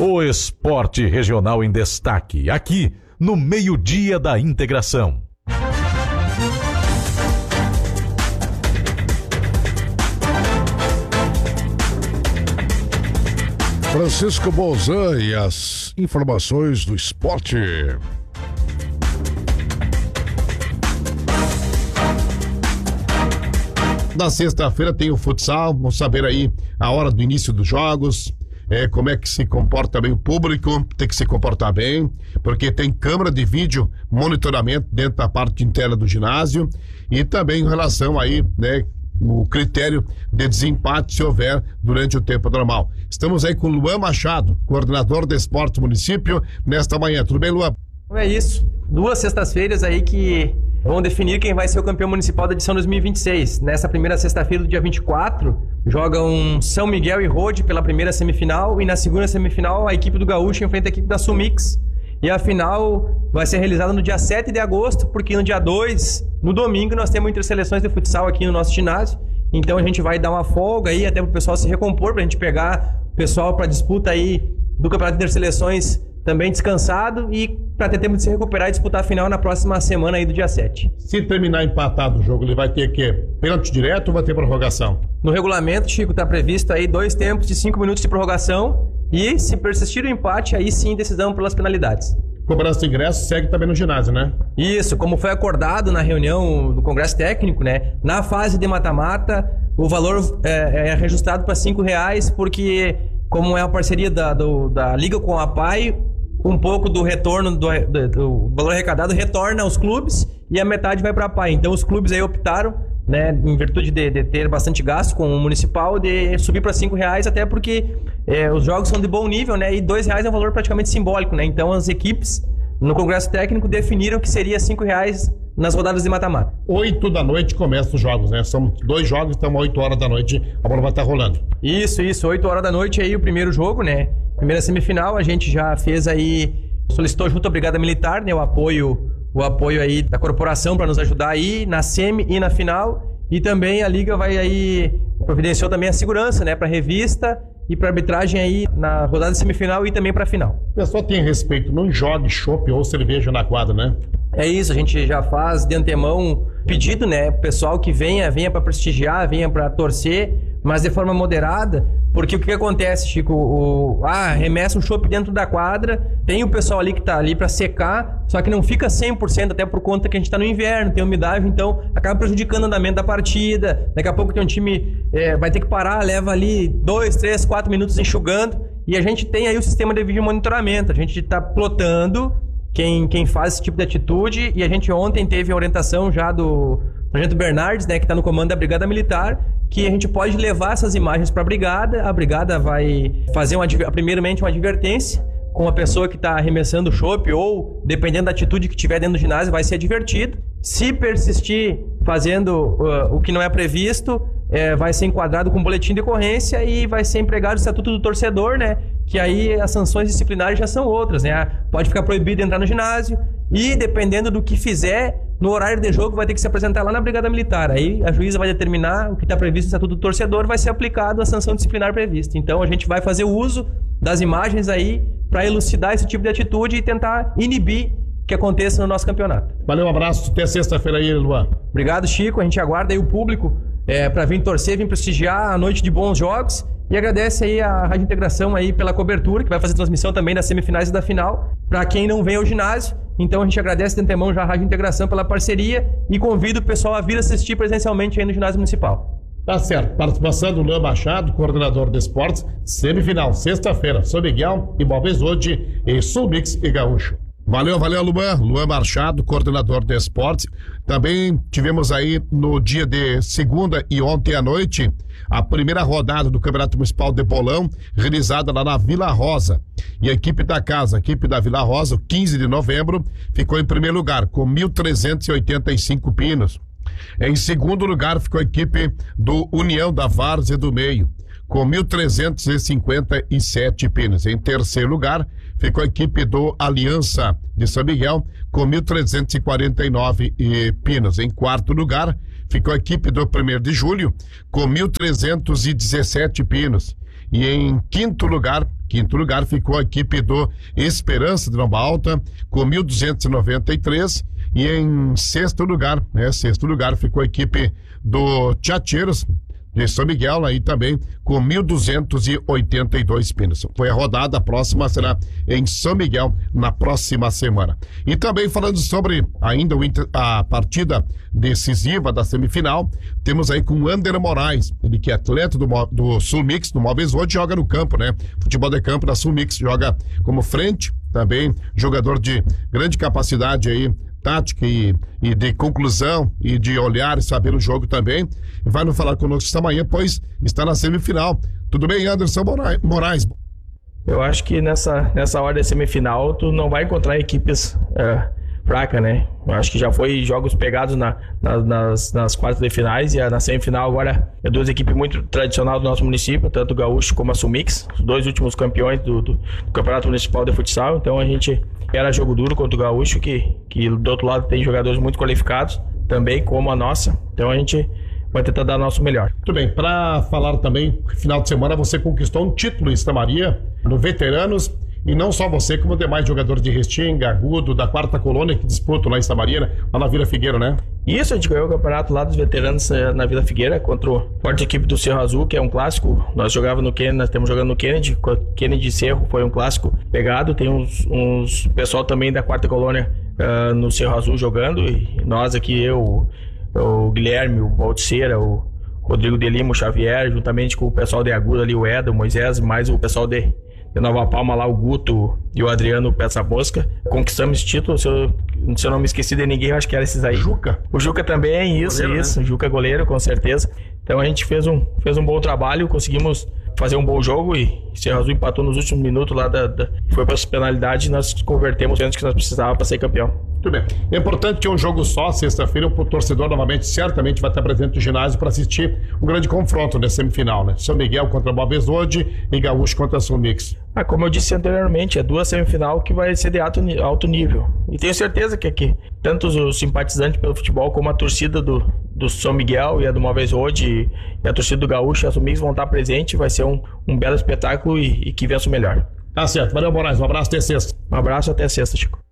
O esporte regional em destaque, aqui no Meio-Dia da Integração. Francisco Bolzan e as informações do esporte. Na sexta-feira tem o futsal, vamos saber aí a hora do início dos jogos, como é que se comporta bem o público, tem que se comportar bem, porque tem câmera de vídeo, monitoramento dentro da parte interna do ginásio e também em relação aí, né, o critério de desempate se houver durante o tempo normal. Estamos aí com o Luan Machado, coordenador de esporte do município, nesta manhã. Tudo bem, Luan? É isso. 2 sextas-feiras aí que vão definir quem vai ser o campeão municipal da edição 2026. Nessa primeira sexta-feira do dia 24, jogam São Miguel e Rode pela primeira semifinal e na segunda semifinal a equipe do Gaúcho enfrenta a equipe da Sumix. E a final vai ser realizada no dia 7 de agosto, porque no dia 2, no domingo, nós temos interseleções de futsal aqui no nosso ginásio. Então a gente vai dar uma folga aí até para o pessoal se recompor, para a gente pegar o pessoal para disputa aí do Campeonato de Interseleções também descansado e para ter tempo de se recuperar e disputar a final na próxima semana aí do dia 7. Se terminar empatado o jogo, ele vai ter que pênalti direto ou vai ter prorrogação? No regulamento, Chico, está previsto aí 2 tempos de 5 minutos de prorrogação e se persistir o empate, aí sim decisão pelas penalidades. Cobrança de ingresso segue também no ginásio, né? Isso, como foi acordado na reunião do Congresso Técnico, né? Na fase de mata-mata, o valor é reajustado para R$5, porque como é uma parceria da Liga com a APAI, um pouco do retorno do valor arrecadado retorna aos clubes e a metade vai para a APAI. Então os clubes aí optaram, né, em virtude de ter bastante gasto com o municipal, de subir para R$5, até porque os jogos são de bom nível, né, e R$2 é um valor praticamente simbólico, né, então as equipes no Congresso Técnico definiram que seria R$5 nas rodadas de mata-mata. 8 da noite começam os jogos, né, são 2 jogos, então 8 horas da noite a bola vai estar rolando. Isso, 8 horas da noite aí o primeiro jogo, né, primeira semifinal, a gente já fez aí, solicitou junto à Brigada Militar, né, o apoio aí da corporação para nos ajudar aí na semi e na final, e também a Liga vai aí, providenciou também a segurança, né, para revista e para arbitragem aí na rodada semifinal e também para a final. O pessoal tem respeito, não jogue chopp ou cerveja na quadra, né? É isso, a gente já faz de antemão pedido, né, pessoal que venha para prestigiar, venha para torcer, mas de forma moderada, porque o que acontece, Chico? Remessa um chopp dentro da quadra, tem o pessoal ali que tá ali para secar, só que não fica 100%, até por conta que a gente tá no inverno, tem umidade, então acaba prejudicando o andamento da partida. Daqui a pouco tem um time, vai ter que parar, leva ali 2, 3, 4 minutos enxugando, e a gente tem aí o sistema de vídeo monitoramento, a gente tá plotando quem faz esse tipo de atitude, e a gente ontem teve a orientação já do Sargento Bernardes, né, que está no comando da Brigada Militar, que a gente pode levar essas imagens para a Brigada vai fazer primeiramente uma advertência com a pessoa que está arremessando o chopp, ou dependendo da atitude que tiver dentro do ginásio, vai ser advertido. Se persistir fazendo o que não é previsto, vai ser enquadrado com boletim de ocorrência e vai ser empregado o Estatuto do Torcedor, né? Que aí as sanções disciplinares já são outras, né? Pode ficar proibido entrar no ginásio e, dependendo do que fizer, no horário de jogo vai ter que se apresentar lá na Brigada Militar. Aí a juíza vai determinar o que está previsto no Estatuto do Torcedor, vai ser aplicado a sanção disciplinar prevista. Então a gente vai fazer o uso das imagens aí para elucidar esse tipo de atitude e tentar inibir que aconteça no nosso campeonato. Valeu, um abraço, até sexta-feira aí, Luan. Obrigado, Chico, a gente aguarda aí o público para vir torcer, vir prestigiar a noite de bons jogos, e agradece aí a Rádio Integração aí pela cobertura, que vai fazer transmissão também das semifinais e da final, para quem não vem ao ginásio. Então a gente agradece de antemão já a Rádio Integração pela parceria e convida o pessoal a vir assistir presencialmente aí no ginásio municipal. Tá certo, participação do Luan Machado, coordenador de esportes, semifinal, sexta-feira, São Miguel e Balbezode, e Sulmix e Gaúcho. Valeu, Luan Machado, coordenador de esportes. Também tivemos aí no dia de segunda e ontem à noite a primeira rodada do Campeonato Municipal de Bolão, realizada lá na Vila Rosa. E a equipe da casa, a equipe da Vila Rosa, o 15 de novembro, ficou em primeiro lugar, com 1.385 pinos. Em segundo lugar ficou a equipe do União da Várzea do Meio, com 1.357 pinos. Em terceiro lugar ficou a equipe do Aliança de São Miguel, com 1.349 pinos. Em quarto lugar ficou a equipe do 1º de Julho, com 1.317 pinos. E em quinto lugar ficou a equipe do Esperança de Nova Alta com 1.293. E em sexto lugar ficou a equipe do Tchatcheiros de São Miguel, aí também com 1.282 pinos. Foi a rodada, a próxima será em São Miguel na próxima semana. E também falando sobre ainda a partida decisiva da semifinal, temos aí com o Ander Moraes, ele que é atleta do Sul Mix, do Móveis hoje, joga no campo, né? Futebol de campo da Sul Mix, joga como frente, também jogador de grande capacidade aí, tática e de conclusão e de olhar e saber o jogo também. Vai nos falar conosco esta manhã, pois está na semifinal. Tudo bem, Anderson Moraes? Eu acho que nessa hora da semifinal tu não vai encontrar equipes fracas, né? Eu acho que já foi jogos pegados nas quartas de finais, e na semifinal agora é duas equipes muito tradicionais do nosso município, tanto o Gaúcho como a Sul-Mix, os dois últimos campeões do Campeonato Municipal de Futsal. Então a gente era jogo duro contra o Gaúcho, que do outro lado tem jogadores muito qualificados, também como a nossa. Então a gente vai tentar dar o nosso melhor. Muito bem, para falar também, final de semana você conquistou um título em Santa Maria, no Veteranos, e não só você, como demais jogadores de Restinga, Agudo, da quarta colônia que disputam lá em Santa Maria, lá na Vila Figueira, né? Isso, a gente ganhou o campeonato lá dos veteranos na Vila Figueira contra a forte equipe do Cerro Azul, que é um clássico. Nós estamos jogando no Kennedy, Kennedy Cerro, foi um clássico pegado. Tem uns pessoal também da quarta colônia no Cerro Azul jogando, e nós aqui, o Guilherme, o Balticeira, o Rodrigo de Lima, o Xavier, juntamente com o pessoal de Agudo ali, o Eda, o Moisés, mais o pessoal de Nova Palma lá, o Guto e o Adriano Peça Mosca. Conquistamos esse título, se eu não me esqueci de ninguém, eu acho que era esses aí. O Juca também, isso, goleiro, isso, né? Juca goleiro, com certeza. Então a gente fez um bom trabalho, conseguimos fazer um bom jogo, e Cerro Azul empatou nos últimos minutos lá, foi para as penalidades, e nós convertemos o que nós precisávamos para ser campeão. Muito bem. É importante que um jogo só, sexta-feira, o torcedor novamente certamente vai estar presente no ginásio para assistir um grande confronto na semifinal, né? São Miguel contra Móveis hoje e Gaúcho contra a Sul Mix. Como eu disse anteriormente, é duas semifinal que vai ser de alto nível. E tenho certeza que aqui, tanto os simpatizantes pelo futebol como a torcida do São Miguel e a do Móveis hoje e a torcida do Gaúcho e a Sul Mix vão estar presentes. Vai ser um belo espetáculo e que vença o melhor. Tá certo. Valeu, Moraes. Um abraço até sexta. Um abraço até sexta, Chico.